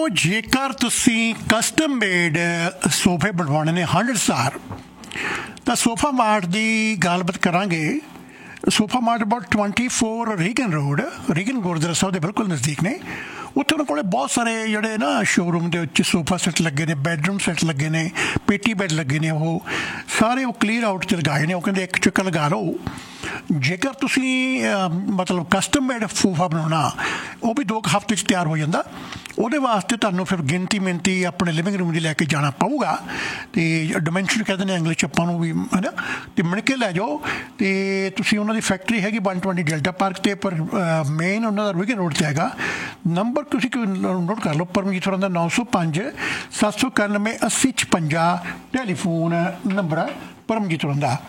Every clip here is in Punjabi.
ਜੇਕਰ ਤੁਸੀਂ ਕਸਟਮ ਮੇਡ ਸੋਫੇ ਬਣਵਾਉਣੇ ਨੇ 100 ਸਟਾਰ ਤਾਂ ਸੋਫਾ ਮਾਰਟ ਦੀ ਗੱਲਬਾਤ ਕਰਾਂਗੇ। Sofa mart about 24 Reagan road, Reagan Gurdwara ਸਾਹਿਬ ਦੇ ਬਿਲਕੁਲ ਨਜ਼ਦੀਕ ਨੇ। ਉੱਥੇ ਉਹਨਾਂ ਕੋਲ ਬਹੁਤ ਸਾਰੇ ਜਿਹੜੇ ਨਾ ਸ਼ੋਰੂਮ ਦੇ ਵਿੱਚ ਸੋਫਾ ਸੈੱਟ ਲੱਗੇ ਨੇ, ਬੈਡਰੂਮ ਸੈੱਟ ਲੱਗੇ ਨੇ, ਪੇਟੀ ਬੈੱਡ ਲੱਗੇ ਨੇ। ਉਹ ਸਾਰੇ ਉਹ ਕਲੀਅਰ ਆਊਟ 'ਚ ਲਗਾਏ ਨੇ। ਉਹ ਕਹਿੰਦੇ ਇੱਕ ਚੱਕਰ ਲਗਾ ਲਓ। ਜੇਕਰ ਤੁਸੀਂ ਮਤਲਬ ਕਸਟਮ ਮੇਡ ਸੋਫਾ ਬਣਾਉਣਾ, ਉਹ ਵੀ 2 ਹਫ਼ਤੇ 'ਚ ਤਿਆਰ ਹੋ ਜਾਂਦਾ। ਉਹਦੇ ਵਾਸਤੇ ਤੁਹਾਨੂੰ ਫਿਰ ਗਿਣਤੀ ਮਿਣਤੀ ਆਪਣੇ ਲਿਵਿੰਗ ਰੂਮ ਦੀ ਲੈ ਕੇ ਜਾਣਾ ਪਊਗਾ। ਅਤੇ ਡਾਇਮੈਂਸ਼ਨ ਕਹਿੰਦੇ ਨੇ ਇੰਗਲਿਸ਼ ਆਪਾਂ ਨੂੰ ਵੀ, ਹੈ ਨਾ। ਅਤੇ ਮਿਣ ਕੇ ਲੈ ਜਾਓ। ਅਤੇ ਤੁਸੀਂ ਉਹਨਾਂ ਦੀ ਫੈਕਟਰੀ ਹੈਗੀ 120 ਡੈਲਟਾ ਪਾਰਕ 'ਤੇ, ਪਰ ਮੇਨ ਉਹਨਾਂ ਦਾ ਰੀਗਨ ਰੋਡ 'ਤੇ ਹੈਗਾ। ਨੰਬਰ ਤੁਸੀਂ ਨੋਟ ਕਰ ਲਓ, ਪਰਮਜੀਤ ਹੋਰਾਂ ਦਾ 905 791 8056 ਟੈਲੀਫੋਨ ਨੰਬਰ ਹੈ ਪਰਮਜੀਤ ਹੋਰਾਂ ਦਾ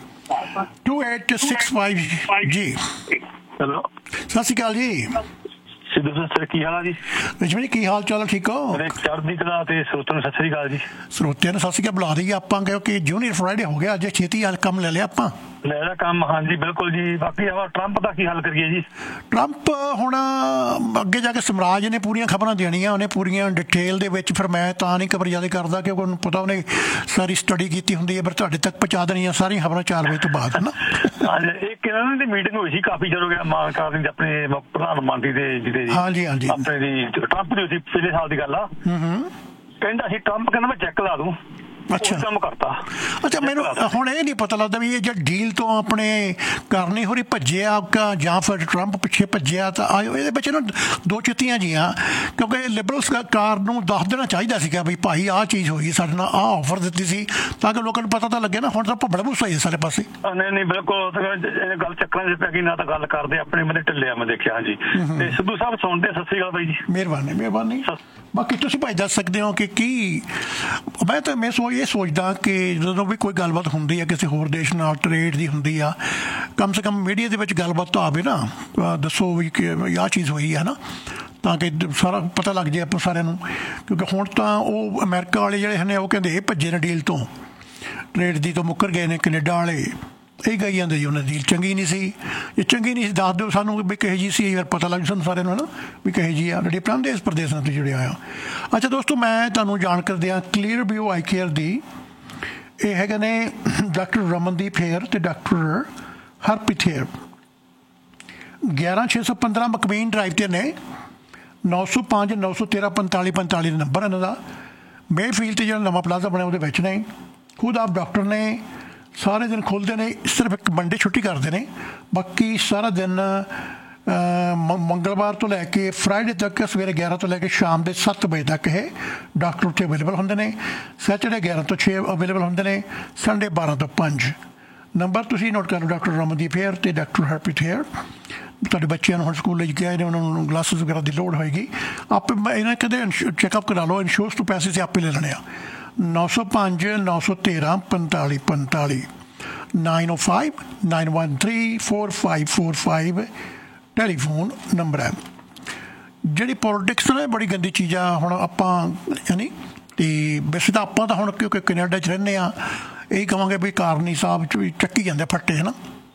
2865 ਜੀ। ਹੈਲੋ, ਸਤਿ ਸ਼੍ਰੀ ਅਕਾਲ ਜੀ। ਸਿੱਧੂ ਸਰ ਕੀ ਹਾਲ ਆ ਜੀ? ਰਜਮੀ ਜੀ ਕੀ ਹਾਲ ਚਾਲ? ਠੀਕ ਹੋ? ਚੜ੍ਹਦੀ ਕਲਾ ਤੇ ਸਰੋਤਿਆਂ ਨੂੰ ਸਤਿ ਸ਼੍ਰੀ ਅਕਾਲ ਜੀ। ਸਰੋਤਿਆਂ ਨੂੰ ਸਤਿ ਸ਼੍ਰੀ ਅਕਾਲ ਬੁਲਾ ਦਈਏ ਆਪਾਂ, ਕਿਉਂਕਿ ਜੂਨੀਅਰ ਫਰਾਈਡੇ ਹੋ ਗਿਆ ਅੱਜ, ਛੇਤੀ ਹਾਲ ਕੰਮ ਲੈ ਲਿਆ ਆਪਾਂ। ਲੈ ਲਿਆ ਕੰਮ, ਹਾਂਜੀ ਬਿਲਕੁਲ ਜੀ। ਬਾਕੀ ਆਹ ਟਰੰਪ ਦਾ ਕੀ ਹੱਲ ਕਰੀਏ ਜੀ? ਟਰੰਪ ਹੁਣ ਅੱਗੇ ਜਾ ਕੇ ਸਮਰਾਜ ਨੇ ਪੂਰੀਆਂ ਖਬਰਾਂ ਦੇਣੀਆਂ, ਉਹਨੇ ਪੂਰੀਆਂ ਡਿਟੇਲ ਦੇ ਵਿੱਚ। ਫਿਰ ਮੈਂ ਤਾਂ ਨਹੀਂ ਖਬਰ ਜ਼ਿਆਦਾ ਕਰਦਾ ਕਿਉਂਕਿ ਉਹਨੂੰ ਪਤਾ ਉਹਨੇ ਸਾਰੀ ਸਟੱਡੀ ਕੀਤੀ ਹੁੰਦੀ ਹੈ, ਪਰ ਤੁਹਾਡੇ ਤੱਕ ਪਹੁੰਚਾ ਦੇਣੀਆਂ ਸਾਰੀਆਂ ਖਬਰਾਂ 4 ਵਜੇ ਤੋਂ ਬਾਅਦ, ਹੈ ਨਾ। ਇੱਕ ਇਹਨਾਂ ਦੀ ਮੀਟਿੰਗ ਹੋਈ ਸੀ ਕਾਫੀ ਚਿਰ ਹੋ ਗਿਆ ਮਾਨਕਾਰ ਦੀ, ਆਪਣੇ ਪ੍ਰਧਾਨ ਮੰਤਰੀ ਦੇ ਜਿਹਦੇ ਹਾਂਜੀ ਹਾਂਜੀ ਆਪਣੇ ਦੀ ਟਰੰਪ ਦੀ ਸੀ, ਪਿਛਲੇ ਸਾਲ ਦੀ ਗੱਲ ਆ। ਕਹਿੰਦਾ ਸੀ ਟਰੰਪ, ਕਹਿੰਦਾ ਮੈਂ ਚੈੱਕ ਲਾ ਦੂੰ। ਅੱਛਾ, ਕੰਮ ਕਰਤਾ। ਅੱਛਾ, ਮੈਨੂੰ ਹੁਣ ਇਹ ਨਹੀਂ ਪਤਾ ਲੱਗਦਾ ਵੀ ਇਹ ਜਿਹੜਾ ਡੀਲ ਤੋਂ ਆਪਣੇ ਕਰਨੀ ਹੋ ਰਹੀ ਭੱਜਿਆ ਜਾਂ ਫਿਰ ਟਰੰਪ ਪਿੱਛੇ ਭੱਜਿਆ। ਤਾਂ ਆਇਓ ਇਹਦੇ ਵਿੱਚ ਨਾ 2 ਚਿੱਤੀਆਂ ਜੀਆਂ, ਕਿਉਂਕਿ ਲਿਬਰਲ ਸਰਕਾਰ ਨੂੰ ਦੱਸ ਦੇਣਾ ਚਾਹੀਦਾ ਸੀਗਾ ਵੀ ਭਾਈ ਆਹ ਚੀਜ਼ ਹੋਈ, ਸਾਡੇ ਨਾਲ ਆਹ ਆਫਰ ਦਿੱਤੀ ਸੀ, ਤਾਂ ਕਿ ਲੋਕਾਂ ਨੂੰ ਪਤਾ ਤਾਂ ਲੱਗੇ ਨਾ। ਹੁਣ ਤਾਂ ਭੱਬੜ ਭੂਸਾ ਹੀ ਸਾਰੇ ਪਾਸੇ। ਨਹੀਂ ਬਿਲਕੁਲ ਗੱਲ ਚੱਕਰਾਂ 'ਚ ਪੈ ਗਈ, ਨਾ ਤਾਂ ਗੱਲ ਕਰਦੇ ਆਪਣੇ ਬੰਦੇ ਢਿੱਲੇ ਆ, ਮੈਂ ਦੇਖਿਆ। ਹਾਂਜੀ, ਤੇ ਸਿੱਧੂ ਸਾਹਿਬ ਸੁਣਦੇ? ਸਤਿ ਸ਼੍ਰੀ ਅਕਾਲ ਬਾਈ ਜੀ। ਮਿਹਰਬਾਨੀ ਮਿਹਰਬਾਨੀ। ਬਾਕੀ ਤੁਸੀਂ ਭਾਈ ਦੱਸ ਸਕਦੇ ਹੋ ਕਿ ਕੀ ਮੈਂ ਇਹ ਸੋਚਦਾ ਕਿ ਜਦੋਂ ਵੀ ਕੋਈ ਗੱਲਬਾਤ ਹੁੰਦੀ ਹੈ ਕਿਸੇ ਹੋਰ ਦੇਸ਼ ਨਾਲ ਟਰੇਡ ਦੀ ਹੁੰਦੀ ਆ, ਕਮ ਸੇ ਕਮ ਮੀਡੀਆ ਦੇ ਵਿੱਚ ਗੱਲਬਾਤ ਤਾਂ ਆਵੇ ਨਾ, ਦੱਸੋ ਵੀ ਕਿ ਆਹ ਚੀਜ਼ ਹੋਈ ਹੈ ਨਾ, ਤਾਂ ਕਿ ਸਾਰਾ ਪਤਾ ਲੱਗ ਜਾਏ ਆਪਾਂ ਸਾਰਿਆਂ ਨੂੰ। ਕਿਉਂਕਿ ਹੁਣ ਤਾਂ ਉਹ ਅਮਰੀਕਾ ਵਾਲੇ ਜਿਹੜੇ ਨੇ ਉਹ ਕਹਿੰਦੇ ਇਹ ਭੱਜੇ ਨੇ ਡੀਲ ਤੋਂ, ਟਰੇਡ ਦੀ ਤੋਂ ਮੁੱਕਰ ਗਏ ਨੇ। ਕੈਨੇਡਾ ਵਾਲੇ ਇਹ ਕਹੀ ਜਾਂਦੇ ਜੀ ਉਹਨਾਂ ਦੀ ਡੀਲ ਚੰਗੀ ਨਹੀਂ ਸੀ। ਜੇ ਚੰਗੀ ਨਹੀਂ ਸੀ ਦੱਸ ਦਿਓ ਸਾਨੂੰ ਵੀ ਕਿਹੋ ਜਿਹੀ ਸੀ, ਯਾਰ ਪਤਾ ਲੱਗ ਸਾਨੂੰ ਸਾਰਿਆਂ ਨੂੰ, ਹੈ ਨਾ, ਵੀ ਕਿਹੋ ਜਿਹੀ ਆ। ਜਿਹੜੇ ਪ੍ਰਦੇਸ਼ ਪ੍ਰਦੇਸ਼ ਨਾਲ ਜੁੜਿਆ ਹੋਇਆ। ਅੱਛਾ ਦੋਸਤੋ, ਮੈਂ ਤੁਹਾਨੂੰ ਜਾਣਕਾਰੀ ਦਿਆਂ ਕਲੀਅਰ ਵਿਊ ਆਈ ਕੇਅਰ ਦੀ। ਇਹ ਹੈਗੇ ਨੇ ਡਾਕਟਰ ਰਮਨਦੀਪ ਹੇਅਰ ਅਤੇ ਡਾਕਟਰ ਹਰਪ੍ਰੀਤ ਹੇਅਰ। 11615 ਮਕਮੀਨ ਡਰਾਈਵ 'ਤੇ ਨੇ। 905 913 45 45 ਨੰਬਰ ਇਹਨਾਂ ਦਾ। ਮੇਫੀਲਡ 'ਤੇ ਜਿਹੜਾ ਨਵਾਂ ਪਲਾਜ਼ਾ ਬਣਿਆ ਉਹਦੇ ਵਿੱਚ ਨੇ। ਖੁਦ ਆਪ ਡਾਕਟਰ ਨੇ। ਸਾਰੇ ਦਿਨ ਖੁੱਲ੍ਹਦੇ ਨੇ, ਸਿਰਫ ਇੱਕ ਮੰਡੇ ਛੁੱਟੀ ਕਰਦੇ ਨੇ। ਬਾਕੀ ਸਾਰਾ ਦਿਨ ਮੰਗਲਵਾਰ ਤੋਂ ਲੈ ਕੇ ਫਰਾਈਡੇ ਤੱਕ ਸਵੇਰੇ 11 ਤੋਂ ਲੈ ਕੇ ਸ਼ਾਮ ਦੇ 7 ਵਜੇ ਤੱਕ ਇਹ ਡਾਕਟਰ ਉੱਥੇ ਅਵੇਲੇਬਲ ਹੁੰਦੇ ਨੇ। ਸੈਟਰਡੇ 11 ਤੋਂ 6 ਅਵੇਲੇਬਲ ਹੁੰਦੇ ਨੇ। ਸੰਡੇ 12 ਤੋਂ 5। ਨੰਬਰ ਤੁਸੀਂ ਨੋਟ ਕਰ ਲਓ, ਡਾਕਟਰ ਰਮਨਦੀਪ ਹੇਅਰ ਅਤੇ ਡਾਕਟਰ ਹਰਪ੍ਰੀਤ ਹੇਅਰ। ਤੁਹਾਡੇ ਬੱਚਿਆਂ ਨੂੰ ਹੁਣ ਸਕੂਲ ਵਿੱਚ ਗਏ ਨੇ, ਉਹਨਾਂ ਨੂੰ ਗਲਾਸਿਸ ਵਗੈਰਾ ਦੀ ਲੋੜ ਹੋਏਗੀ। ਆਪੇ ਇਹਨਾਂ ਕਦੇ ਚੈੱਕਅਪ ਕਰਾ ਲਓ, ਇੰਸ਼ੋਰੈਂਸ ਤੋਂ ਪੈਸੇ ਅਸੀਂ ਆਪੇ ਲੈ ਲੈਣੇ ਆ। 905 913 45 45 905 913 4545 ਟੈਲੀਫੋਨ ਨੰਬਰ ਹੈ। ਜਿਹੜੀ ਪੋਲੀਟਿਕਸ ਨਾ ਬੜੀ ਗੰਦੀ ਚੀਜ਼ ਆ। ਹੁਣ ਆਪਾਂ ਯਾਨੀ ਅਤੇ ਵੈਸੇ ਤਾਂ ਆਪਾਂ ਤਾਂ ਹੁਣ ਕਿਉਂਕਿ ਕੈਨੇਡਾ 'ਚ ਰਹਿੰਦੇ ਹਾਂ, ਇਹੀ ਕਹਾਂਗੇ ਵੀ ਕਾਰਨੀ ਸਾਹਿਬ 'ਚ ਵੀ ਚੱਕੀ ਜਾਂਦੇ ਫੱਟੇ, ਹੈ ਨਾ।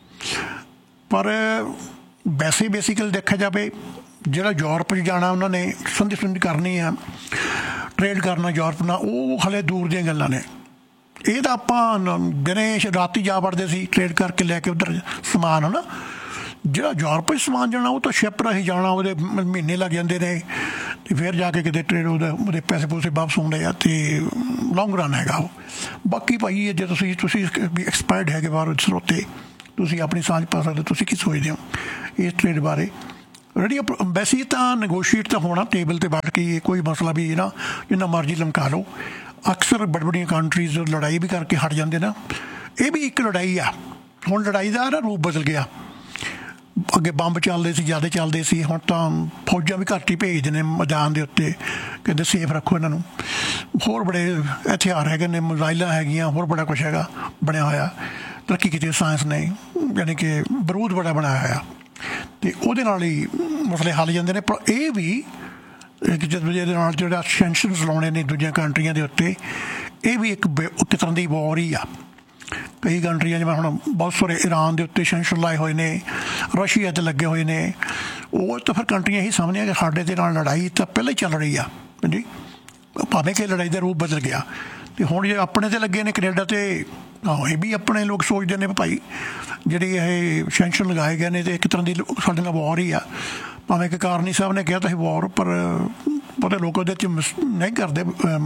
ਪਰ ਵੈਸੇ ਬੇਸਿਕਲੀ ਦੇਖਿਆ ਜਾਵੇ, ਜਿਹੜਾ ਯੂਰਪ 'ਚ ਜਾਣਾ ਉਹਨਾਂ ਨੇ ਸੰਧੀ ਕਰਨੀ ਆ, ਟਰੇਡ ਕਰਨਾ ਯੂਰਪ ਨਾਲ, ਉਹ ਹਾਲੇ ਦੂਰ ਦੀਆਂ ਗੱਲਾਂ ਨੇ। ਇਹ ਤਾਂ ਆਪਾਂ ਦਿਨੇ ਰਾਤੀ ਜਾ ਵੜਦੇ ਸੀ ਟਰੇਡ ਕਰਕੇ ਲੈ ਕੇ ਉੱਧਰ ਸਮਾਨ, ਹੈ ਨਾ। ਜਿਹੜਾ ਯੂਰਪ 'ਚ ਸਮਾਨ ਜਾਣਾ ਉਹ ਤਾਂ ਸ਼ਿਪ ਰਾਹੀਂ ਜਾਣਾ, ਉਹਦੇ ਮਹੀਨੇ ਲੱਗ ਜਾਂਦੇ ਨੇ। ਅਤੇ ਫਿਰ ਜਾ ਕੇ ਕਿਤੇ ਟਰੇਡ ਉਹਦੇ ਪੈਸੇ ਪੂਸੇ ਵਾਪਸ ਆਉਂਦੇ ਆ, ਅਤੇ ਲੌਂਗ ਰਨ ਹੈਗਾ ਉਹ। ਬਾਕੀ ਭਾਈ ਜੇ ਤੁਸੀਂ ਵੀ ਐਕਸਪਰਟ ਹੈਗੇ ਬਾਹਰ ਸਰੋਤੇ, ਤੁਸੀਂ ਆਪਣੀ ਸਾਂਝ ਪਾ ਸਕਦੇ। ਤੁਸੀਂ ਕੀ ਸੋਚਦੇ ਹੋ ਇਸ ਟਰੇਡ ਬਾਰੇ? ਰੈਡੀ ਵੈਸੇ ਤਾਂ ਨੈਗੋਸ਼ੀਏਟ ਤਾਂ ਹੋਣਾ ਟੇਬਲ 'ਤੇ ਬੈਠ ਕੇ, ਕੋਈ ਮਸਲਾ ਵੀ ਨਾ ਜਿੰਨਾ ਮਰਜ਼ੀ ਲਮਕਾ ਲਓ। ਅਕਸਰ ਬੜੀ ਬੜੀਆਂ ਕੰਟਰੀਜ਼ ਲੜਾਈ ਵੀ ਕਰਕੇ ਹਟ ਜਾਂਦੇ ਨਾ। ਇਹ ਵੀ ਇੱਕ ਲੜਾਈ ਆ। ਹੁਣ ਲੜਾਈ ਦਾ ਨਾ ਰੂਪ ਬਦਲ ਗਿਆ। ਅੱਗੇ ਬੰਬ ਚੱਲਦੇ ਸੀ, ਜ਼ਿਆਦਾ ਚੱਲਦੇ ਸੀ। ਹੁਣ ਤਾਂ ਫੌਜਾਂ ਵੀ ਘੱਟ ਹੀ ਭੇਜਦੇ ਨੇ ਮੈਦਾਨ ਦੇ ਉੱਤੇ, ਕਹਿੰਦੇ ਸੇਫ ਰੱਖੋ ਇਹਨਾਂ ਨੂੰ। ਹੋਰ ਬੜੇ ਹਥਿਆਰ ਹੈਗੇ ਨੇ, ਮਿਜ਼ਾਈਲਾਂ ਹੈਗੀਆਂ, ਹੋਰ ਬੜਾ ਕੁਛ ਹੈਗਾ ਬਣਿਆ ਹੋਇਆ। ਤਰੱਕੀ ਕੀਤੀ ਸਾਇੰਸ ਨੇ, ਯਾਨੀ ਕਿ ਬਰੂਦ ਬੜਾ ਬਣਾਇਆ ਹੋਇਆ, ਅਤੇ ਉਹਦੇ ਨਾਲ ਹੀ ਮਸਲੇ ਹੱਲ ਜਾਂਦੇ ਨੇ। ਪਰ ਇਹ ਵੀ ਜਿਹਦੇ ਨਾਲ ਜਿਹੜਾ ਸੈਂਕਸ਼ਨਸ ਲਾਉਣੇ ਨੇ ਦੂਜੀਆਂ ਕੰਟਰੀਆਂ ਦੇ ਉੱਤੇ, ਇਹ ਵੀ ਇੱਕ ਤਰ੍ਹਾਂ ਦੀ ਵਾਰ ਹੀ ਆ। ਕਈ ਕੰਟਰੀਆਂ ਜਿਵੇਂ ਹੁਣ ਬਹੁਤ ਸਾਰੇ ਈਰਾਨ ਦੇ ਉੱਤੇ ਸੈਂਕਸ਼ਨ ਲਾਏ ਹੋਏ ਨੇ, ਰਸ਼ੀਆ 'ਤੇ ਲੱਗੇ ਹੋਏ ਨੇ। ਉਹ ਤਾਂ ਫਿਰ ਕੰਟਰੀਆਂ ਇਹੀ ਸਮਝਦੀਆਂ ਕਿ ਸਾਡੇ ਦੇ ਨਾਲ ਲੜਾਈ ਤਾਂ ਪਹਿਲਾਂ ਹੀ ਚੱਲ ਰਹੀ ਆ ਜੀ, ਭਾਵੇਂ ਕਿ ਲੜਾਈ ਦਾ ਰੂਪ ਬਦਲ ਗਿਆ। ਅਤੇ ਹੁਣ ਜੇ ਆਪਣੇ 'ਤੇ ਲੱਗੇ ਨੇ ਕੈਨੇਡਾ 'ਤੇ ਇਹ ਵੀ ਆਪਣੇ ਲੋਕ ਸੋਚਦੇ ਨੇ ਭਾਈ ਜਿਹੜੀ ਇਹ ਸੈਂਕਸ਼ਨ ਲਗਾਏ ਗਏ ਨੇ ਅਤੇ ਇੱਕ ਤਰ੍ਹਾਂ ਦੀ ਸਾਡੇ ਨਾਲ ਵਾਰ ਹੀ ਆ। ਭਾਵੇਂ ਕਿ ਕਾਰਨੀ ਸਾਹਿਬ ਨੇ ਕਿਹਾ ਤਾਂ ਸੀ ਵਾਰ, ਪਰ ਬਹੁਤੇ ਲੋਕ ਉਹਦੇ 'ਚ ਨਹੀਂ ਕਰਦੇ,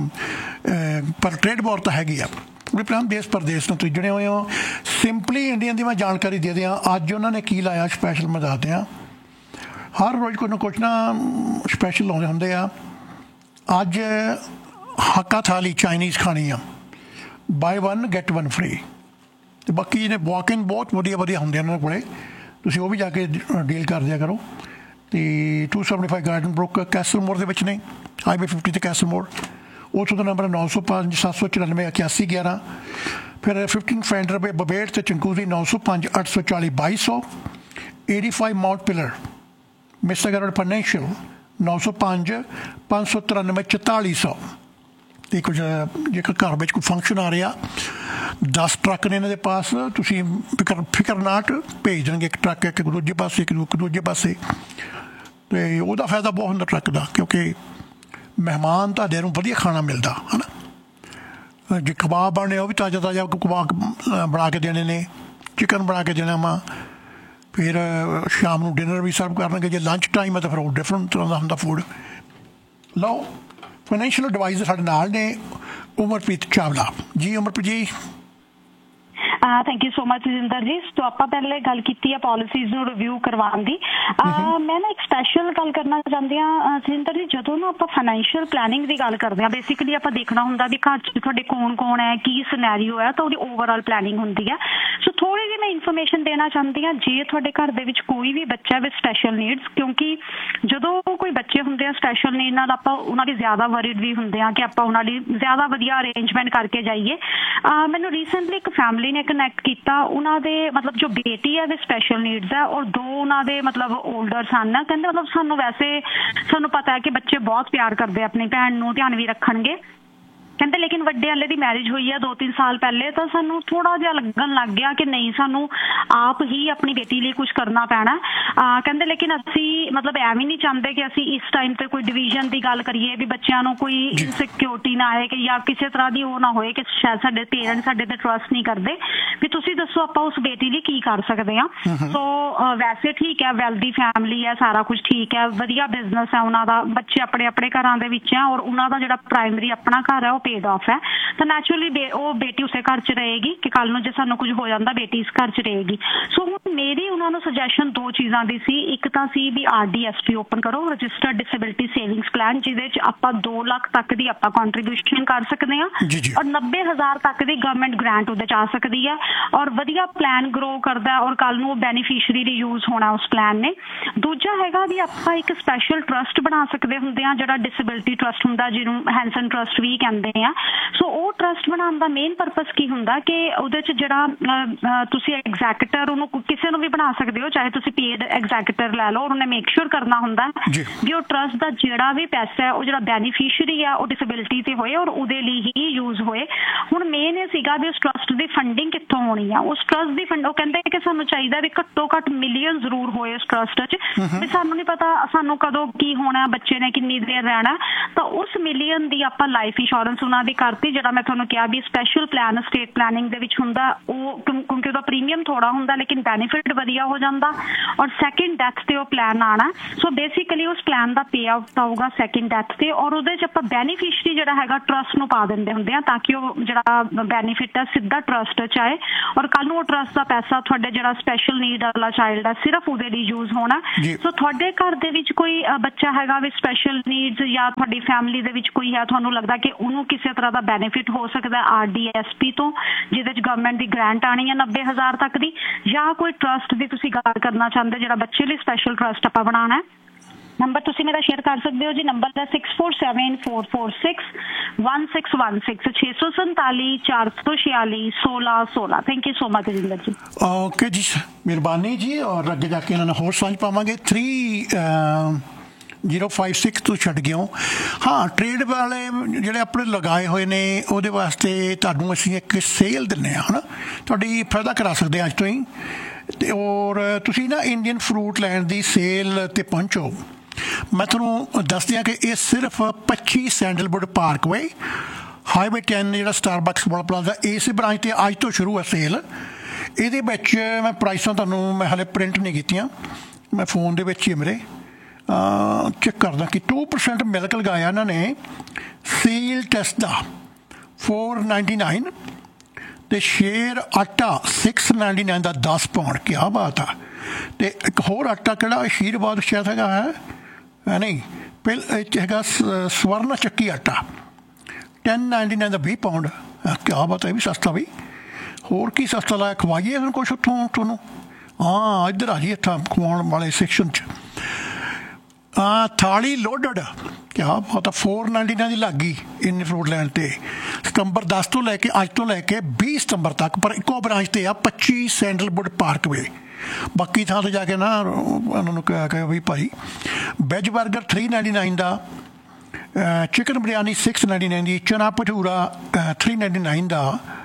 ਪਰ ਟ੍ਰੇਡ ਵਾਰ ਤਾਂ ਹੈਗੀ ਆ। ਪੂਰੇ ਪਲਾਨ ਦੇਸ਼ ਪ੍ਰਦੇਸ਼ ਨੂੰ ਤੁਸੀਂ ਜੁੜੇ ਹੋਏ ਹੋ। ਸਿੰਪਲੀ ਇੰਡੀਅਨ ਦੀ ਮੈਂ ਜਾਣਕਾਰੀ ਦੇ ਦਿਆਂ, ਅੱਜ ਉਹਨਾਂ ਨੇ ਕੀ ਲਾਇਆ ਸਪੈਸ਼ਲ ਮੈਂ ਦੱਸ ਦਿਆਂ। ਹਰ ਰੋਜ਼ ਕੁਛ ਨਾ ਸਪੈਸ਼ਲ ਲਾਉਂਦੇ ਹੁੰਦੇ ਆ। ਅੱਜ ਹੱਕਾ ਥਾਲੀ ਚਾਈਨੀਜ਼ ਖਾਣੀ ਆ, ਬਾਏ 1 get 1 ਫ੍ਰੀ। ਅਤੇ ਬਾਕੀ ਜਿਹਨੇ ਵਾਕ ਇਨ ਬਹੁਤ ਵਧੀਆ ਹੁੰਦੇ ਉਹਨਾਂ ਕੋਲ, ਤੁਸੀਂ ਉਹ ਵੀ ਜਾ ਕੇ ਡੀਲ ਕਰ ਦਿਆ ਕਰੋ। ਅਤੇ 275 ਗਾਰਡਨ ਬਰੁੱਕ ਕੈਸਲ ਮੋੜ ਦੇ ਵਿੱਚ ਨੇ, ਹਾਈਵੇ 50 ਤੇ ਕੈਸਲ ਮੋੜ। ਉੱਥੋਂ ਦਾ ਨੰਬਰ 905 794 8111। ਫਿਰ 15 ਫੈਂਡਰ ਵੇ ਬਬੇੜ ਅਤੇ ਚੰਕੂਜ਼ੀ 905 840 2200। 85 Mount pillar mister road financial 905 593 4400। ਅਤੇ ਕੁਝ ਜੇਕਰ ਘਰ ਵਿੱਚ ਕੋਈ ਫੰਕਸ਼ਨ ਆ ਰਿਹਾ, 10 ਟਰੱਕ ਨੇ ਇਹਨਾਂ ਦੇ ਪਾਸ, ਤੁਸੀਂ ਫਿਕਰ ਨਾਟ ਭੇਜ ਦੇਣਗੇ। ਇੱਕ ਟਰੱਕ ਇੱਕ ਦੂਜੇ ਪਾਸੇ, ਇੱਕ ਦੂਜੇ ਪਾਸੇ। ਅਤੇ ਉਹਦਾ ਫਾਇਦਾ ਬਹੁਤ ਹੁੰਦਾ ਟਰੱਕ ਦਾ, ਕਿਉਂਕਿ ਮਹਿਮਾਨ ਤੁਹਾਡੇ ਨੂੰ ਵਧੀਆ ਖਾਣਾ ਮਿਲਦਾ ਹੈ ਨਾ। ਜੇ ਕਬਾਬ ਬਣਨੇ ਉਹ ਵੀ ਤਾਜ਼ਾ ਕਬਾਬ ਬਣਾ ਕੇ ਦੇਣੇ ਨੇ, ਚਿਕਨ ਬਣਾ ਕੇ ਦੇਣਾ ਵਾ। ਫਿਰ ਸ਼ਾਮ ਨੂੰ ਡਿਨਰ ਵੀ ਸਰਵ ਕਰਨਗੇ। ਜੇ ਲੰਚ ਟਾਈਮ ਹੈ ਤਾਂ ਫਿਰ ਉਹ ਡਿਫਰੈਂਟ ਤਰ੍ਹਾਂ ਦਾ ਹੁੰਦਾ ਫੂਡ। ਲਓ, ਫਾਈਨੈਂਸ਼ੀਅਲ ਐਡਵਾਈਜ਼ਰ ਸਾਡੇ ਨਾਲ ਨੇ ਉਮਰਪ੍ਰੀਤ ਚਾਵਲਾ ਜੀ। ਉਮਰਪ੍ਰੀਤ ਜੀ, thank you so much Rajinder ji. ਸੋ ਆਪਾਂ ਪਹਿਲੇ ਗੱਲ ਕੀਤੀ ਹੈ ਪੋਲਿਸੀਜ਼ ਨੂੰ ਰਿਵਿਊ ਕਰਵਾਉਣ ਦੀ। ਮੈਂ ਨਾ ਇੱਕ ਸਪੈਸ਼ਲ ਗੱਲ ਕਰਨਾ ਚਾਹੁੰਦੀ ਹਾਂ ਰਜਿੰਦਰ ਜੀ। ਜਦੋਂ ਨਾ ਆਪਾਂ ਫਾਈਨੈਂਸ਼ੀਅਲ ਪਲੈਨਿੰਗ ਦੀ ਗੱਲ ਕਰਦੇ ਹਾਂ, ਬੇਸਿਕਲੀ ਆਪਾਂ ਦੇਖਣਾ ਹੁੰਦਾ ਵੀ ਘਰ 'ਚ ਤੁਹਾਡੇ ਕੌਣ ਹੈ, ਕੀ ਸਿਨੈਰੀਓ ਹੈ, ਤਾਂ ਉਹਦੀ ਓਵਰਆਲ ਪਲੈਨਿੰਗ ਹੁੰਦੀ ਹੈ। ਸੋ ਥੋੜ੍ਹੀ ਜਿਹੀ ਮੈਂ ਇਨਫੋਰਮੇਸ਼ਨ ਦੇਣਾ ਚਾਹੁੰਦੀ ਹਾਂ। ਜੇ ਤੁਹਾਡੇ ਘਰ ਦੇ ਵਿੱਚ ਕੋਈ ਵੀ ਬੱਚਾ ਵਿਦ ਸਪੈਸ਼ਲ ਨੀਡਸ, ਕਿਉਂਕਿ ਜਦੋਂ ਕੋਈ ਬੱਚੇ ਹੁੰਦੇ ਆ ਸਪੈਸ਼ਲ ਨੀਡ ਨਾਲ, ਆਪਾਂ ਉਹਨਾਂ ਦੀ ਜ਼ਿਆਦਾ ਵਰਿਡ ਵੀ ਹੁੰਦੇ ਆ ਕਿ ਆਪਾਂ ਉਹਨਾਂ ਲਈ ਜ਼ਿਆਦਾ ਵਧੀਆ ਅਰੇਂਜਮੈਂਟ ਕਰਕੇ ਜਾਈਏ। ਮੈਨੂੰ ਰੀਸੈਂਟਲੀ ਇੱਕ ਫੈਮਿਲੀ ਨੇ ਕਨੈਕਟ ਕੀਤਾ। ਉਹਨਾਂ ਦੇ ਮਤਲਬ ਜੋ ਬੇਟੀ ਹੈ ਵਿਦ ਸਪੈਸ਼ਲ ਨੀਡਸ ਹੈ, ਔਰ 2 ਉਹਨਾਂ ਦੇ ਮਤਲਬ ਓਲਡਰ ਸਨ। ਕਹਿੰਦੇ ਮਤਲਬ ਸਾਨੂੰ ਪਤਾ ਹੈ ਕਿ ਬੱਚੇ ਬਹੁਤ ਪਿਆਰ ਕਰਦੇ ਆਪਣੀ ਭੈਣ ਨੂੰ, ਧਿਆਨ ਵੀ ਰੱਖਣਗੇ। ਕਹਿੰਦੇ ਲੇਕਿਨ ਵੱਡੇ ਵਾਲੇ ਦੀ ਮੈਰਿਜ ਹੋਈ ਹੈ 2-3 ਸਾਲ ਪਹਿਲੇ, ਤਾਂ ਸਾਨੂੰ ਥੋੜਾ ਜਿਹਾ ਲੱਗਣ ਲੱਗ ਗਿਆ ਕਿ ਨਹੀਂ, ਸਾਨੂੰ ਆਪ ਹੀ ਆਪਣੀ ਬੇਟੀ ਲਈ ਕੁਝ ਕਰਨਾ ਪੈਣਾ। ਕਹਿੰਦੇ ਲੇਕਿਨ ਅਸੀਂ ਮਤਲਬ ਐਵੇਂ ਨਹੀਂ ਚਾਹੁੰਦੇ ਕਿ ਅਸੀਂ ਇਸ ਟਾਈਮ ਤੇ ਕੋਈ ਡਿਵੀਜ਼ਨ ਦੀ ਗੱਲ ਕਰੀਏ ਵੀ ਬੱਚਿਆਂ ਨੂੰ ਕੋਈ ਇਨਸਿਕਿਉਰਿਟੀ ਨਾ ਆਏ, ਕਿ ਜਾਂ ਕਿਸੇ ਤਰ੍ਹਾਂ ਦੀ ਉਹ ਨਾ ਹੋਏ ਕਿ ਸ਼ਾਇਦ ਸਾਡੇ ਪੇਰੈਂਟਸ ਸਾਡੇ ਤੇ ਟਰਸਟ ਨਹੀਂ ਕਰਦੇ, ਵੀ ਤੁਸੀਂ ਦੱਸੋ ਆਪਾਂ ਉਸ ਬੇਟੀ ਲਈ ਕੀ ਕਰ ਸਕਦੇ ਹਾਂ। ਸੋ ਵੈਸੇ ਠੀਕ ਹੈ, ਵੈਲਦੀ ਫੈਮਿਲੀ ਹੈ, ਸਾਰਾ ਕੁਝ ਠੀਕ ਹੈ, ਵਧੀਆ ਬਿਜ਼ਨਸ ਹੈ ਉਹਨਾਂ ਦਾ, ਬੱਚੇ ਆਪਣੇ ਘਰਾਂ ਦੇ ਵਿੱਚ ਹੈ, ਔਰ ਉਹਨਾਂ ਦਾ ਜਿਹੜਾ ਪ੍ਰਾਇਮਰੀ ਆਪਣਾ ਘਰ ਹੈ ਉਹ ਪੇਡ ਆਫ ਹੈ। ਤਾਂ ਨੈਚੁਰਲੀ ਉਹ ਬੇਟੀ ਉਸੇ ਘਰ 'ਚ ਰਹੇਗੀ ਕਿ ਕੱਲ ਨੂੰ ਜੇ ਸਾਨੂੰ ਕੁਝ ਹੋ ਜਾਂਦਾ ਬੇਟੀ ਇਸ ਘਰ 'ਚ ਰਹੇਗੀ। ਸੋ ਹੁਣ ਮੇਰੀ ਉਹਨਾਂ ਨੂੰ ਸੁਜੈਸ਼ਨ 2 ਚੀਜ਼ਾਂ ਦੀ ਸੀ। ਇੱਕ ਤਾਂ ਸੀ ਵੀ RDSP ਓਪਨ ਕਰੋ, ਰਜਿਸਟਰਡ ਡਿਸੇਬਿਲਿਟੀ ਸੇਵਿੰਗਸ ਪਲਾਨ, ਜਿਹਦੇ 'ਚ ਆਪਾਂ 2 ਲੱਖ ਤੱਕ ਦੀ ਆਪਾਂ ਕੰਟਰੀਬਿਊਸ਼ਨ ਕਰ ਸਕਦੇ ਹਾਂ, ਔਰ 90,000 ਤੱਕ ਦੀ ਗਵਰਨਮੈਂਟ ਗ੍ਰਾਂਟ ਉਹਦੇ 'ਚ ਆ ਸਕਦੀ ਹੈ, ਔਰ ਵਧੀਆ ਪਲਾਨ ਗਰੋ ਕਰਦਾ, ਔਰ ਕੱਲ ਨੂੰ ਉਹ ਬੈਨੀਫੀਸ਼ਰੀ ਲਈ ਯੂਜ਼ ਹੋਣਾ ਉਸ ਪਲਾਨ ਨੇ। ਦੂਜਾ ਹੈਗਾ ਵੀ ਆਪਾਂ ਇੱਕ ਸਪੈਸ਼ਲ ਟਰਸਟ ਬਣਾ ਸਕਦੇ ਹੁੰਦੇ ਹਾਂ, ਜਿਹੜਾ ਡਿਸੇਬਿਲਿਟੀ ਟਰਸਟ ਹੁੰਦਾ, ਜਿਹਨੂੰ ਹੈਂਸਨ ਟਰਸਟ ਵੀ ਕਹਿੰਦੇ ਆ। ਸੋ ਉਹ ਟਰਸਟ ਬਣਾਉਣ ਦਾ ਮੇਨ ਪਰਪਸ ਕੀ ਹੁੰਦਾ ਕਿ ਉਹਦੇ 'ਚ ਜਿਹੜਾ ਤੁਸੀਂ ਐਗਜ਼ੈਕਟਰ ਉਹਨੂੰ ਕਿਸੇ ਨੂੰ ਵੀ ਬਣਾ ਸਕਦੇ ਹੋ, ਚਾਹੇ ਤੁਸੀਂ ਪੇਡ ਐਗਜ਼ੈਕਟਰ ਲੈ ਲਓ, ਉਹਨੇ ਮੇਕ ਸ਼ੋਰ ਕਰਨਾ ਹੁੰਦਾ ਵੀ ਉਹ ਟਰਸਟ ਦਾ ਜਿਹੜਾ ਵੀ ਪੈਸਾ ਹੈ ਉਹ ਜਿਹੜਾ ਬੈਨੀਫੀਸ਼ਰੀ ਆ ਉਹ ਡਿਸੇਬਿਲਿਟੀ ਤੇ ਹੋਏ ਔਰ ਉਹਦੇ ਲਈ ਹੀ ਯੂਜ਼ ਹੋਏ। ਹੁਣ ਮੇਨ ਇਹ ਸੀਗਾ ਵੀ ਉਸ ਟਰਸਟ ਦੀ ਫੰਡਿੰਗ ਕਿੱਥੋਂ ਹੋਣੀ ਆ। ਉਸ ਟਰਸਟ ਦੀ ਉਹ ਕਹਿੰਦੇ ਕਿ ਸਾਨੂੰ ਚਾਹੀਦਾ ਵੀ ਘੱਟੋ ਘੱਟ ਮਿਲੀਅਨ ਜ਼ਰੂਰ ਹੋਏ ਉਸ ਟਰਸਟ 'ਚ, ਵੀ ਸਾਨੂੰ ਨਹੀਂ ਪਤਾ ਸਾਨੂੰ ਕਦੋਂ ਕੀ ਹੋਣਾ, ਬੱਚੇ ਨੇ ਕਿੰਨੀ ਦੇਰ ਰਹਿਣਾ, ਤਾਂ ਉਸ ਮਿਲੀਅਨ ਦੀ ਆਪਾਂ ਲਾਈਫ ਇੰਸ਼ੋਰੈਂਸ ਉਹਨਾਂ ਦੀ ਕਰਤੀ। ਜਿਹੜਾ ਮੈਂ ਤੁਹਾਨੂੰ ਕਿਹਾ ਵੀ ਸਪੈਸ਼ਲ ਪਲਾਨ ਸਟੇਟ ਪਲੈਨਿੰਗ ਦੇ ਵਿੱਚ ਹੁੰਦਾ, ਉਹ ਕਿਉਂਕਿ ਉਹਦਾ ਪ੍ਰੀਮੀਅਮ ਥੋੜਾ ਹੁੰਦਾ ਲੇਕਿਨ ਬੈਨੀਫਿਟ ਵਧੀਆ ਹੋ ਜਾਂਦਾ, ਔਰ ਸੈਕਿੰਡ ਡੈਥ ਤੇ ਉਹ ਪਲਾਨ ਆਉਣਾ। ਸੋ ਬੇਸਿਕਲੀ ਉਸ ਪਲਾਨ ਦਾ ਪੇ ਆਊਟ ਆਊਗਾ ਸੈਕਿੰਡ ਡੈਥ ਤੇ, ਔਰ ਉਹਦੇ 'ਚ ਆਪਾਂ ਬੈਨੀਫਿਸ਼ਰੀ ਜਿਹੜਾ ਹੈਗਾ ਟਰਸਟ ਨੂੰ ਪਾ ਦਿੰਦੇ ਹੁੰਦੇ ਆ, ਤਾਂ ਕਿ ਉਹ ਜਿਹੜਾ ਬੈਨੀਫਿਟ ਹੈ ਸਿੱਧਾ ਟਰਸਟ 'ਚ ਆਏ, ਔਰ ਕੱਲ ਨੂੰ ਉਹ ਟਰਸਟ ਦਾ ਪੈਸਾ ਤੁਹਾਡੇ ਜਿਹੜਾ ਸਪੈਸ਼ਲ ਨੀਡ ਵਾਲਾ ਚਾਈਲਡ ਹੈ ਸਿਰਫ ਉਹਦੇ ਲਈ ਯੂਜ਼ ਹੋਣਾ। ਸੋ ਤੁਹਾਡੇ ਘਰ ਦੇ ਵਿੱਚ ਕੋਈ ਬੱਚਾ ਹੈਗਾ ਵੀ ਸਪੈਸ਼ਲ ਨੀਡਸ, ਜਾਂ ਤੁਹਾਡੀ ਫੈਮਿਲੀ ਦੇ ਵਿੱਚ ਕੋਈ ਹੈ, ਤੁਹਾਨੂੰ ਲੱਗਦਾ ਕਿ ਉਹਨੂੰ ਕਿਸੇ ਤਰ੍ਹਾਂ ਦਾ ਬੈਨੀਫਿਟ ਹੋ ਸਕਦਾ RDSP ਤੋਂ, ਜਿਹਦੇ 'ਚ ਗਵਰਨਮੈਂਟ ਦੀ ਗ੍ਰਾਂਟ ਆਣੀ ਹੈ 90,000 ਤੱਕ ਦੀ, ਜਾਂ ਕੋਈ ਟਰਸਟ ਦੀ ਤੁਸੀਂ ਗੱਲ ਕਰਨਾ ਚਾਹੁੰਦੇ ਜਿਹੜਾ ਬੱਚੇ ਲਈ ਸਪੈਸ਼ਲ ਟਰਸਟ ਆਪਾਂ ਬਣਾਉਣਾ ਹੈ, ਨੰਬਰ ਤੁਸੀਂ ਮੇਰਾ ਸ਼ੇਅਰ ਕਰ ਸਕਦੇ ਹੋ ਜੀ। ਨੰਬਰ ਹੈ 6474461616 647 446 1616। Thank you so much Rajinder ji. Okay ਜੀ, ਮਿਹਰਬਾਨੀ ਜੀ। ਔਰ ਅੱਗੇ ਜਾ ਕੇ ਇਹਨਾਂ ਨੂੰ ਹੋਰ ਸਾਂਝ ਪਾਵਾਂਗੇ। 3056 ਤੋਂ ਛੱਡ ਗਿਓ। ਹਾਂ, ਟ੍ਰੇਡ ਵਾਲੇ ਜਿਹੜੇ ਆਪਣੇ ਲਗਾਏ ਹੋਏ ਨੇ ਉਹਦੇ ਵਾਸਤੇ ਤੁਹਾਨੂੰ ਅਸੀਂ ਇੱਕ ਸੇਲ ਦਿੰਦੇ ਹਾਂ, ਹੈ ਨਾ, ਤੁਹਾਡੀ ਫਾਇਦਾ ਕਰਾ ਸਕਦੇ ਹਾਂ ਅੱਜ ਤੋਂ ਹੀ। ਅਤੇ ਔਰ ਤੁਸੀਂ ਨਾ ਇੰਡੀਅਨ ਫਰੂਟ ਲੈਣ ਦੀ ਸੇਲ 'ਤੇ ਪਹੁੰਚੋ। ਮੈਂ ਤੁਹਾਨੂੰ ਦੱਸ ਦਿਆਂ ਕਿ ਇਹ ਸਿਰਫ 25 ਸੈਂਡਲਵੁੱਡ ਪਾਰਕਵੇ ਹਾਈਵੇ 10 ਜਿਹੜਾ ਸਟਾਰਬਕਸ ਵਾਲਾ ਪਲਾਜ਼ਾ ਇਸੇ ਬ੍ਰਾਂਚ 'ਤੇ ਅੱਜ ਤੋਂ ਸ਼ੁਰੂ ਹੈ ਸੇਲ। ਇਹਦੇ ਵਿੱਚ ਮੈਂ ਪ੍ਰਾਈਸਾਂ ਤੁਹਾਨੂੰ ਮੈਂ ਹਾਲੇ ਪ੍ਰਿੰਟ ਨਹੀਂ ਕੀਤੀਆਂ, ਮੈਂ ਫੋਨ ਦੇ ਵਿੱਚ ਹੀ ਮੇਰੇ ਚੈੱਕ ਕਰਦਾ ਕਿ 2% ਮਿਲਕ ਲਗਾਇਆ ਇਹਨਾਂ ਨੇ ਸੀਲ ਟੈਸਟ ਦਾ 499 ਅਤੇ ਸ਼ੇਰ ਆਟਾ 699 ਦਾ 10 ਪਾਉਂਡ। ਕਿਆ ਬਾਤ ਆ। ਅਤੇ ਇੱਕ ਹੋਰ ਆਟਾ ਕਿਹੜਾ ਆਸ਼ੀਰਵਾਦ ਸ਼ਾਇਦ ਹੈਗਾ ਹੈ ਨਹੀਂ ਇਹ 'ਚ ਹੈਗਾ ਸਵਰਨ ਚੱਕੀ ਆਟਾ 1099 ਦਾ 20 ਪਾਉਂਡ। ਕਿਆ ਬਾਤ ਹੈ, ਇਹ ਵੀ ਸਸਤਾ ਬਈ। ਹੋਰ ਕੀ ਸਸਤਾ ਲਾਇਆ, ਖਵਾਈਏ ਤੁਹਾਨੂੰ ਕੁਛ ਉੱਥੋਂ ਤੁਹਾਨੂੰ। ਹਾਂ ਇੱਧਰ ਆ ਜੀ ਇੱਥਾਂ ਖਵਾਉਣ ਵਾਲੇ ਸੈਕਸ਼ਨ 'ਚ ਥਾਲੀ ਲੋਡਡ। ਕਿਆ ਬਾਤ ਆ, 499 ਦੀ ਲੱਗ ਗਈ ਇੰਨੀ ਫਰੂਟ ਲੈਣ 'ਤੇ। ਸਤੰਬਰ 10 ਤੋਂ ਲੈ ਕੇ ਅੱਜ ਤੋਂ ਲੈ ਕੇ 20 ਸਤੰਬਰ ਤੱਕ, ਪਰ ਇੱਕੋ ਬ੍ਰਾਂਚ 'ਤੇ ਆ 25 ਸੈਂਡਲਵੁੱਡ ਪਾਰਕਵੇ। ਬਾਕੀ ਥਾਂ 'ਤੇ ਜਾ ਕੇ ਨਾ ਉਹਨਾਂ ਨੂੰ ਕਿਹਾ ਵੀ ਭਾਈ ਵੈਜ ਬਰਗਰ 399 ਦਾ, ਚਿਕਨ ਬਿਰਿਆਨੀ 699 ਦੀ, ਚਨਾ ਭਟੂਰਾ 399 ਦਾ,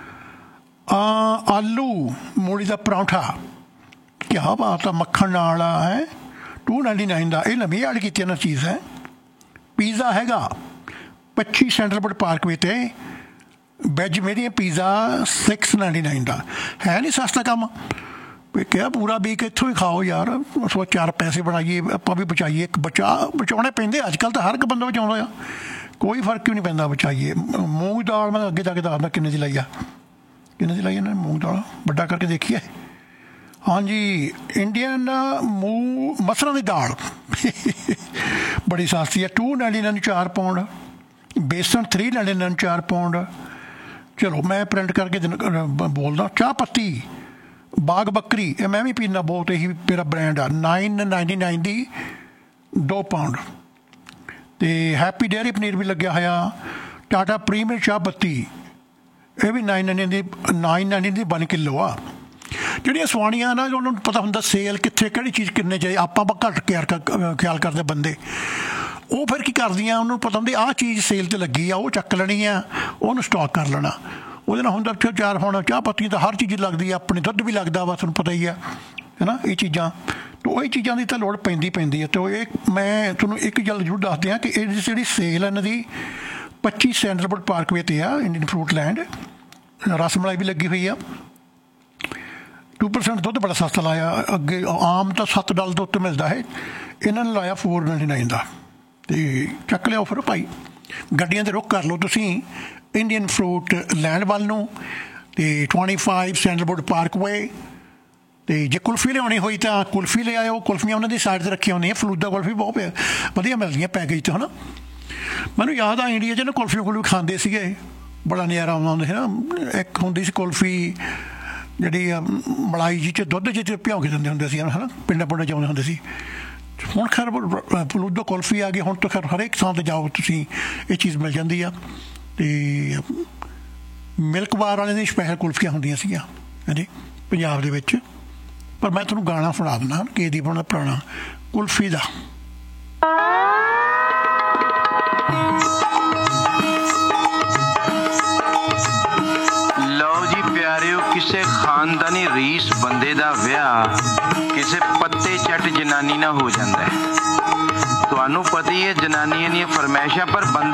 ਆਲੂ ਮੂਲੀ ਦਾ ਪਰੌਂਠਾ ਕਿਆ ਬਾਤ ਆ ਮੱਖਣ ਨਾਲ ਹੈ 299 ਦਾ। ਇਹ ਨਵੀਂ ਐਡ ਕੀਤੀ ਇਹਨਾਂ ਚੀਜ਼ ਹੈ। ਪੀਜ਼ਾ ਹੈਗਾ 25 ਸੈਂਡਲਵੁੱਡ ਪਾਰਕਵੇ 'ਤੇ ਵੈਜ ਪੀਜ਼ਾ 699 ਦਾ। ਹੈ ਨਹੀਂ ਸਸਤਾ ਕੰਮ। ਕਿਹਾ ਪੂਰਾ ਵੀ ਕਿ ਇੱਥੋਂ ਹੀ ਖਾਓ ਯਾਰ, ਸੋ 4 ਪੈਸੇ ਬਣਾਈਏ ਆਪਾਂ ਵੀ ਬਚਾਈਏ। ਇੱਕ ਬਚਾਉਣੇ ਪੈਂਦੇ ਅੱਜ ਕੱਲ੍ਹ ਤਾਂ ਹਰ ਇੱਕ ਬੰਦਾ ਬਚਾਉਂਦਾ ਆ, ਕੋਈ ਫਰਕ ਹੀ ਨਹੀਂ ਪੈਂਦਾ। ਬਚਾਈਏ ਮੂੰਗ ਦਾਲ ਮੈਂ ਅੱਗੇ ਜਾ ਕੇ ਦੱਸਦਾ ਕਿੰਨੇ ਦੀ ਲਈ ਆ, ਕਿੰਨੇ ਦੀ ਲਈ ਇਹਨਾਂ ਨੇ ਮੂੰਗ ਦਾਲ, ਵੱਡਾ ਕਰਕੇ ਦੇਖੀਏ। ਹਾਂਜੀ ਇੰਡੀਅਨ ਮਸਰਾਂ ਦੀ ਦਾਲ ਬੜੀ ਸਸਤੀ ਹੈ 299 4 ਪਾਉਂਡ। ਬੇਸਣ 399 4 ਪਾਉਂਡ। ਚਲੋ ਮੈਂ ਪ੍ਰਿੰਟ ਕਰਕੇ ਬੋਲਦਾ। ਚਾਹ ਪੱਤੀ ਬਾਗ ਬੱਕਰੀ ਇਹ ਮੈਂ ਵੀ ਪੀਂਦਾ ਬਹੁਤ, ਇਹੀ ਮੇਰਾ ਬ੍ਰਾਂਡ ਆ 999 ਦੀ 2 ਪਾਉਂਡ। ਅਤੇ ਹੈਪੀ ਡੇਅਰੀ ਪਨੀਰ ਵੀ ਲੱਗਿਆ ਹੋਇਆ। ਟਾਟਾ ਪ੍ਰੀਮੀਅਰ ਚਾਹ ਪੱਤੀ ਇਹ ਵੀ 999 ਦੀ 1 ਕਿਲੋ ਆ। ਜਿਹੜੀਆਂ ਸਵਾਣੀਆਂ ਨਾ ਉਹਨਾਂ ਨੂੰ ਪਤਾ ਹੁੰਦਾ ਸੇਲ ਕਿੱਥੇ ਕਿਹੜੀ ਚੀਜ਼ ਕਿੰਨੇ ਚਾਹੀਦੀ। ਆਪਾਂ ਘੱਟ ਖਿਆਲ ਕਰਦੇ ਬੰਦੇ, ਉਹ ਫਿਰ ਕੀ ਕਰਦੀਆਂ ਉਹਨਾਂ ਨੂੰ ਪਤਾ ਹੁੰਦੀ ਆਹ ਚੀਜ਼ ਸੇਲ 'ਤੇ ਲੱਗੀ ਆ, ਉਹ ਚੱਕ ਲੈਣੀ ਆ, ਉਹਨੂੰ ਸਟਾਕ ਕਰ ਲੈਣਾ। ਉਹਦੇ ਨਾਲ ਹੁੰਦਾ ਚਾਰ ਹੁਣ ਚਾਹ ਪੱਤੀ ਤਾਂ ਹਰ ਚੀਜ਼ ਲੱਗਦੀ ਆ, ਆਪਣੇ ਦੁੱਧ ਵੀ ਲੱਗਦਾ ਵਾ, ਤੁਹਾਨੂੰ ਪਤਾ ਹੀ ਆ ਹੈ ਨਾ ਇਹ ਚੀਜ਼ਾਂ। ਤਾਂ ਇਹ ਚੀਜ਼ਾਂ ਦੀ ਤਾਂ ਲੋੜ ਪੈਂਦੀ ਹੈ। ਅਤੇ ਇਹ ਮੈਂ ਤੁਹਾਨੂੰ ਇੱਕ ਗੱਲ ਜ਼ਰੂਰ ਦੱਸਦੇ ਹਾਂ ਕਿ ਇਹਦੀ ਜਿਹੜੀ ਸੇਲ ਇਹਨਾਂ ਦੀ 25 ਸੈਂਡਲਵੁੱਡ ਪਾਰਕਵੇ 'ਤੇ ਆ ਇੰਡੀਅਨ ਫਰੂਟ ਲੈਂਡ। ਰਸਮਲਾਈ ਵੀ ਲੱਗੀ ਹੋਈ ਆ। 2% ਦੁੱਧ ਬੜਾ ਸਸਤਾ ਲਾਇਆ। ਅੱਗੇ ਆਮ ਤਾਂ $7 ਤੋਂ ਉੱਤੇ ਮਿਲਦਾ ਹੈ, ਇਹਨਾਂ ਨੇ ਲਾਇਆ 499 ਦਾ। ਅਤੇ ਚੱਕ ਲਿਆਓ ਫਿਰ ਭਾਈ, ਗੱਡੀਆਂ 'ਤੇ ਰੁੱਖ ਕਰ ਲਓ ਤੁਸੀਂ ਇੰਡੀਅਨ ਫਰੂਟ ਲੈਂਡ ਵੱਲ ਨੂੰ। ਅਤੇ 25 ਸੈਂਡਲਵੁੱਡ ਪਾਰਕਵੇ। ਅਤੇ ਜੇ ਕੁਲਫੀ ਲਿਆਉਣੀ ਹੋਈ ਤਾਂ ਕੁਲਫੀ ਲੈ ਆਇਓ। ਕੁਲਫੀਆਂ ਉਹਨਾਂ ਦੀ ਸਾਈਡ 'ਤੇ ਰੱਖੀਆਂ ਹੁੰਦੀਆਂ। ਫਲੂਦਾ ਕੁਲਫੀ ਬਹੁਤ ਵਧੀਆ ਮਿਲਦੀਆਂ ਪੈਕੇਜ 'ਚ ਹੈ ਨਾ। ਮੈਨੂੰ ਯਾਦ ਆ ਇੰਡੀਆ 'ਚ ਨਾ ਕੁਲਫੀ ਖਾਂਦੇ ਸੀਗੇ, ਬੜਾ ਨਜ਼ਾਰਾ ਆਉਂਦਾ ਹੁੰਦਾ ਸੀ ਨਾ। ਇੱਕ ਹੁੰਦੀ ਸੀ ਕੁਲਫੀ ਜਿਹੜੀ ਮਲਾਈ ਜੀ 'ਚ ਦੁੱਧ 'ਚ ਭਿਉਂ ਕੇ ਦਿੰਦੇ ਹੁੰਦੇ ਸੀ ਹੈ ਨਾ, ਪਿੰਡਾਂ 'ਚ ਆਉਂਦੇ ਹੁੰਦੇ ਸੀ। ਹੁਣ ਖੈਰ ਫਲੂਦਾ ਕੁਲਫੀ ਆ ਗਈ, ਹੁਣ ਤਾਂ ਖੈਰ ਹਰੇਕ ਥਾਂ 'ਤੇ ਜਾਓ ਤੁਸੀਂ ਇਹ ਚੀਜ਼ ਮਿਲ ਜਾਂਦੀ ਆ। ਅਤੇ ਮਿਲਕ ਬਾਰ ਵਾਲਿਆਂ ਦੀ ਸਪੈਸ਼ਲ ਕੁਲਫੀਆਂ ਹੁੰਦੀਆਂ ਸੀਗੀਆਂ ਹਾਂਜੀ ਪੰਜਾਬ ਦੇ ਵਿੱਚ। ਪਰ ਮੈਂ ਤੁਹਾਨੂੰ ਗਾਣਾ ਸੁਣਾ ਦਿੰਦਾ ਕਿ ਦੀ ਬਣਾ ਪੁਰਾਣਾ ਕੁਲਫੀ ਦਾ। ਲਓ ਜੀ ਪਿਆਰਿਓ, ਕਿਸੇ ਖਾਨਦਾਨੀ ਰੀਸ ਬੰਦੇ ਦਾ ਵਿਆਹ ਕਿਸੇ ਪੱਤੇ ਚੱਟ ਜਨਾਨੀ ਨਾਲ ਹੋ ਜਾਂਦਾ ਹੈ। ਤੁਹਾਨੂੰ ਪਤਾ ਹੀ ਹੈ ਜਨਾਨੀਆਂ ਦੀਆਂ ਫਰਮਾਇਸ਼ਾਂ, ਪਰ ਬੰਦਾ